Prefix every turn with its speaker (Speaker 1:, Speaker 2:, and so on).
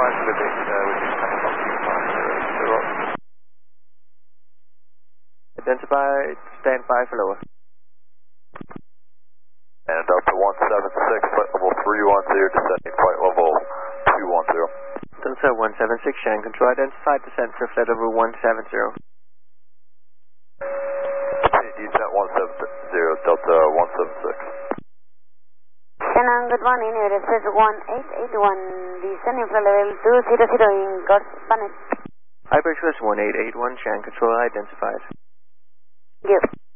Speaker 1: Roger, good day, with you, Shannon 210.
Speaker 2: Identified, stand by for lower.
Speaker 1: And Delta 176, flight level 310, descending flight level 210.
Speaker 2: Delta 176, Shannon Control, identified descent for flight level 170.
Speaker 1: Descent 170, Delta 176.
Speaker 3: Shannon, good morning, this is 1881, descending flight level 200 in Gulf Bannet.
Speaker 2: Hyper Express 1881, Shannon Control, identified.
Speaker 3: Thank you.